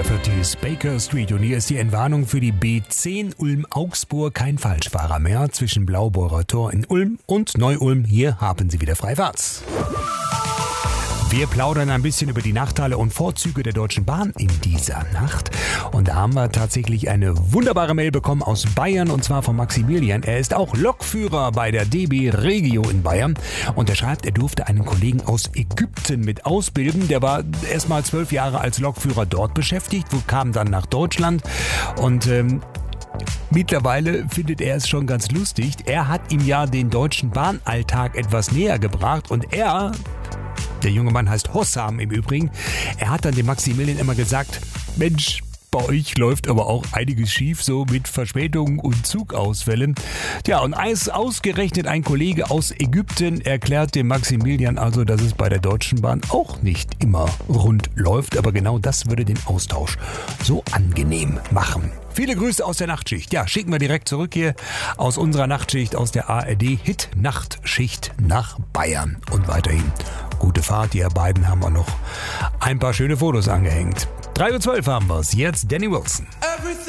A40 Baker Street und hier ist die Entwarnung für die B10 Ulm-Augsburg. Kein Falschfahrer mehr zwischen Blaubeurer Tor in Ulm und Neu-Ulm. Hier haben Sie wieder Freifahrt. Wir plaudern ein bisschen über die Nachteile und Vorzüge der Deutschen Bahn in dieser Nacht. Und da haben wir tatsächlich eine wunderbare Mail bekommen aus Bayern, und zwar von Maximilian. Er ist auch Lokführer bei der DB Regio in Bayern. Und er schreibt, er durfte einen Kollegen aus Ägypten mit ausbilden. Der war erst mal 12 Jahre als Lokführer dort beschäftigt, kam dann nach Deutschland und mittlerweile findet er es schon ganz lustig. Er hat ihm ja den deutschen Bahnalltag etwas näher gebracht und der junge Mann heißt Hossam im Übrigen, er hat dann dem Maximilian immer gesagt, Mensch, bei euch läuft aber auch einiges schief, so mit Verspätungen und Zugausfällen. Tja, und ausgerechnet ein Kollege aus Ägypten erklärt dem Maximilian also, dass es bei der Deutschen Bahn auch nicht immer rund läuft, aber genau das würde den Austausch so angenehm machen. Viele Grüße aus der Nachtschicht. Ja, schicken wir direkt zurück hier aus unserer Nachtschicht, aus der ARD-Hit-Nachtschicht nach Bayern. Und weiterhin gute Fahrt, ihr beiden haben wir noch ein paar schöne Fotos angehängt. 3:12 Uhr haben wir es. Jetzt Danny Wilson.